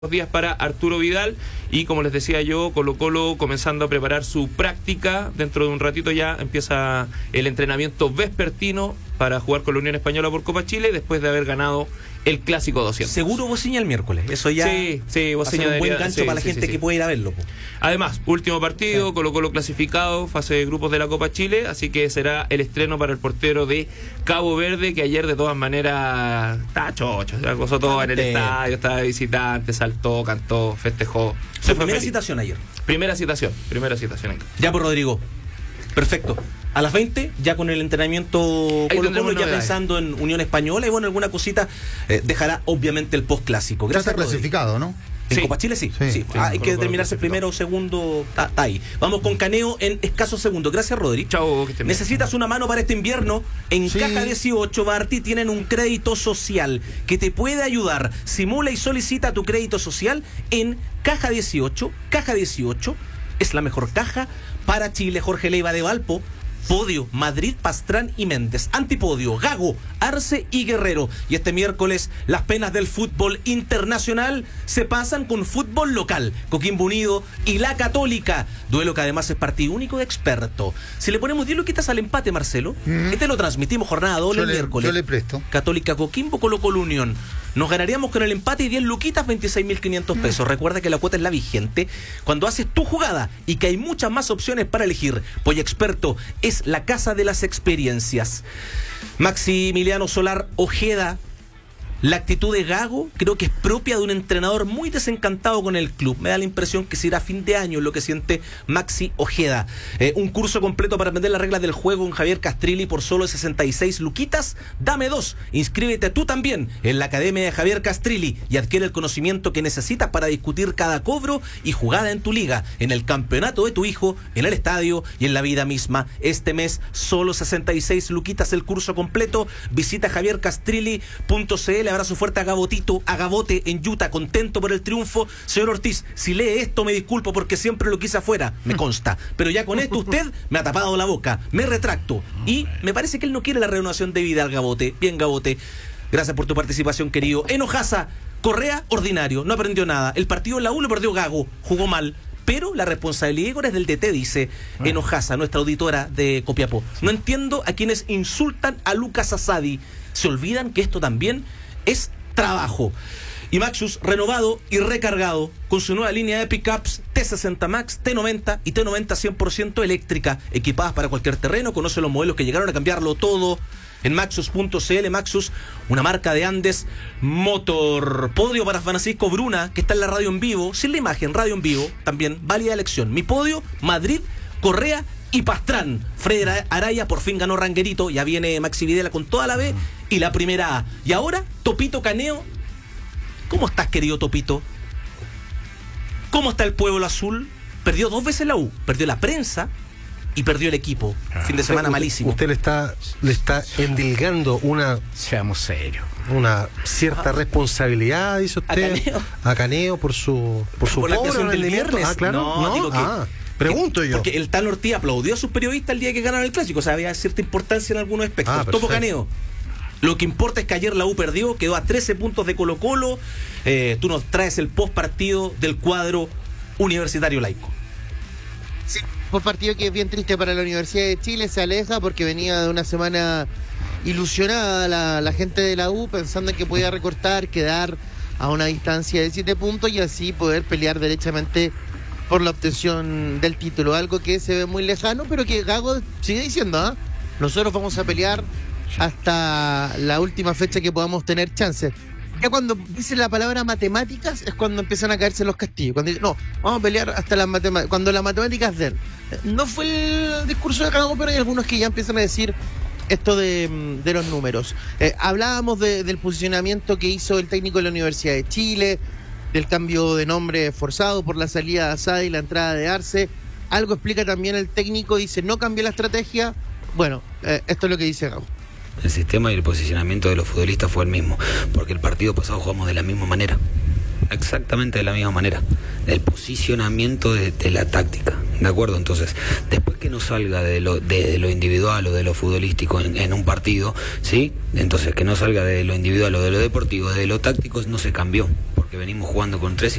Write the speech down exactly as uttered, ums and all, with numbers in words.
días para Arturo Vidal y, como les decía yo, Colo Colo comenzando a preparar su práctica. Dentro de un ratito ya empieza el entrenamiento vespertino para jugar con la Unión Española por Copa Chile después de haber ganado el Clásico doscientos. Seguro Bociña el miércoles, eso ya sí, sí, Bociña va a ser un buen gancho sí, para la sí, gente sí, sí. que puede ir a verlo. Po. Además, último partido, sí. Colo Colo clasificado, fase de grupos de la Copa Chile, así que será el estreno para el portero de Cabo Verde, que ayer de todas maneras está chocho, se acosó todo en el estadio, estaba de visitante, saltó, cantó, festejó. Su primera citación ayer. Primera citación, primera citación. Ya por Rodrigo. Perfecto. A las veinte, ya con el entrenamiento Colo Colo, ya pensando en Unión Española y bueno, alguna cosita eh, dejará obviamente el post clásico. Ya está clasificado, ¿no? En Sí. Copa Chile sí, Sí, sí. sí, Ah, hay Colo que Colo determinarse primero o segundo, está está ahí. Vamos con Caneo en escasos segundos. Gracias, Rodri. Chao, que estén bien. ¿Necesitas una mano para este invierno? En Sí. Caja dieciocho, Barty, tienen un crédito social que te puede ayudar. Simula y solicita tu crédito social en Caja dieciocho. Caja dieciocho es la mejor caja para Chile. Jorge Leiva de Valpo. Podio, Madrid, Pastrán y Méndez. Antipodio, Gago, Arce y Guerrero. Y este miércoles las penas del fútbol internacional se pasan con fútbol local. Coquimbo Unido y La Católica. Duelo que además es partido único de experto. Si le ponemos diez luquitas al empate, Marcelo, mm. este lo transmitimos jornada doble yo el le, miércoles. Yo le presto. Católica Coquimbo, Colo Colo Unión. Nos ganaríamos con el empate y diez luquitas, veintiséis mil quinientos pesos. Mm. Recuerda que la cuota es la vigente cuando haces tu jugada y que hay muchas más opciones para elegir. Polla Experto es la casa de las experiencias. Maximiliano Solar Ojeda. La actitud de Gago creo que es propia de un entrenador muy desencantado con el club. Me da la impresión que será fin de año lo que siente Maxi Ojeda. Eh, un curso completo para aprender las reglas del juego en Javier Castrilli por solo sesenta y seis luquitas. Dame dos. Inscríbete tú también en la Academia de Javier Castrilli y adquiere el conocimiento que necesitas para discutir cada cobro y jugada en tu liga, en el campeonato de tu hijo, en el estadio y en la vida misma. Este mes solo sesenta y seis luquitas el curso completo. Visita javier castrilli punto c l. Abrazo fuerte a Gabotito, a Gabote en Utah, contento por el triunfo. Señor Ortiz, si lee esto me disculpo porque siempre lo quise afuera, me consta. Pero ya con esto usted me ha tapado la boca, me retracto. Y me parece que él no quiere la renovación de vida al Gabote. Bien, Gabote, gracias por tu participación, querido. Enojaza, Correa, ordinario, no aprendió nada. El partido en la U lo perdió Gago, jugó mal. Pero la responsabilidad, Igor, es del D T, dice Enojaza, nuestra auditora de Copiapó. No entiendo a quienes insultan a Lucas Asadi. Se olvidan que esto también es trabajo. Y Maxus renovado y recargado con su nueva línea de pickups T sesenta Max, T noventa y T noventa cien por ciento eléctrica, equipadas para cualquier terreno. Conoce los modelos que llegaron a cambiarlo todo en maxus punto c l. Maxus, una marca de Andes Motor. Podio para Francisco Bruna, que está en la radio en vivo, sin la imagen, radio en vivo, también válida elección. Mi podio, Madrid, Correa y Pastrán. Fred Araya por fin ganó Ranguerito. Ya viene Maxi Videla con toda la B y la primera A. Y ahora, Topito Caneo. ¿Cómo estás, querido Topito? ¿Cómo está el pueblo azul? Perdió dos veces la U. Perdió la prensa y perdió el equipo. Fin de semana usted, malísimo. Usted le está, le está endilgando una... Seamos serios. Una cierta Ah. responsabilidad, dice usted. A Caneo. A Caneo por su, por su Por la pobre actuación del rendimiento. viernes. Ah, claro. No, No, digo que- ah, pregunto yo. Porque el Tano Ortiz aplaudió a sus periodistas el día que ganaron el Clásico. O sea, había cierta importancia en algunos aspectos. Ah, Topo perfecto. Caneo. Lo que importa es que ayer la U perdió, quedó a trece puntos de Colo Colo. Eh, tú nos traes el post partido del cuadro Universitario Laico. Sí, un partido que es bien triste para la Universidad de Chile, se aleja porque venía de una semana ilusionada la, la gente de la U, pensando en que podía recortar, quedar a una distancia de siete puntos y así poder pelear derechamente por la obtención del título, algo que se ve muy lejano, pero que Gago sigue diciendo, ¿ah? Nosotros vamos a pelear hasta la última fecha que podamos tener chances. Ya cuando dicen la palabra matemáticas es cuando empiezan a caerse los castillos. Cuando dicen, no, vamos a pelear hasta las matemáticas. Cuando las matemáticas den. No fue el discurso de Gago, pero hay algunos que ya empiezan a decir esto de, de los números. Eh, hablábamos de, del posicionamiento que hizo el técnico de la Universidad de Chile, del cambio de nombre forzado por la salida de Asadi y la entrada de Arce. Algo explica también el técnico, dice, no cambió la estrategia. Bueno, eh, esto es lo que dice Gago. El sistema y el posicionamiento de los futbolistas fue el mismo, porque el partido pasado jugamos de la misma manera, exactamente de la misma manera, el posicionamiento de, de la táctica, ¿de acuerdo? Entonces, después que no salga de lo, de, de lo individual o de lo futbolístico en, en un partido, ¿sí? Entonces, que no salga de lo individual o de lo deportivo, de lo táctico no se cambió, porque porque venimos jugando con tres y